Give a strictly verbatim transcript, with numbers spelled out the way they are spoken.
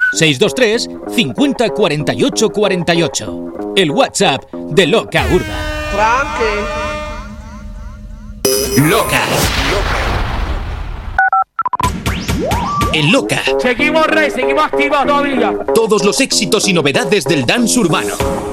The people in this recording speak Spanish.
seis dos tres cincuenta cuarenta y ocho cuarenta y ocho. El WhatsApp de Loca Urban. Tranque. Loca. En Loca. Seguimos rey, seguimos activos todavía. Todos los éxitos y novedades del dance urbano.